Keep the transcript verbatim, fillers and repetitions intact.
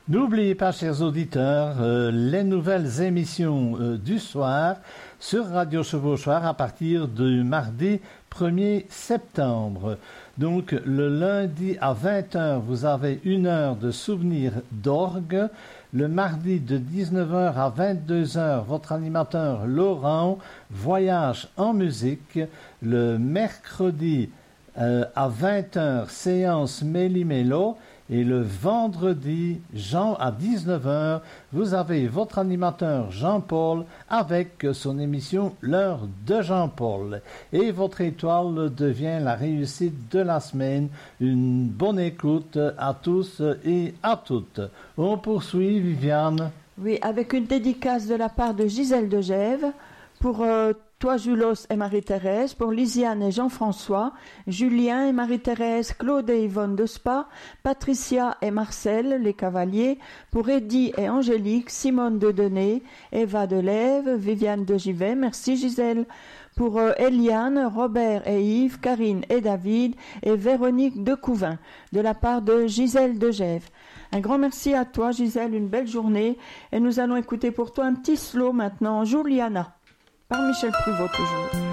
N'oubliez pas, chers auditeurs, euh, les nouvelles émissions euh, du soir sur Radio Chevauchoir à partir du mardi premier septembre. Donc, le lundi à vingt heures, vous avez une heure de souvenirs d'orgue. Le mardi de dix-neuf heures à vingt-deux heures, votre animateur Laurent voyage en musique. Le mercredi euh, à vingt heures, séance Méli-Mélo. Et le vendredi, Jean, à dix-neuf heures, vous avez votre animateur Jean-Paul avec son émission L'heure de Jean-Paul. Et votre étoile devient la réussite de la semaine. Une bonne écoute à tous et à toutes. On poursuit, Viviane. Oui, avec une dédicace de la part de Gisèle de Gève pour euh, toi, Julos et Marie-Thérèse, pour Lisiane et Jean-François, Julien et Marie-Thérèse, Claude et Yvonne de Spa, Patricia et Marcel, les cavaliers, pour Eddie et Angélique, Simone de Denay, Eva de Lève, Viviane de Givet, merci Gisèle, pour euh, Eliane, Robert et Yves, Karine et David, et Véronique de Couvin, de la part de Gisèle de Gève. Un grand merci à toi, Gisèle, une belle journée, et nous allons écouter pour toi un petit slow maintenant, Juliana. Par Michel Pruvot toujours.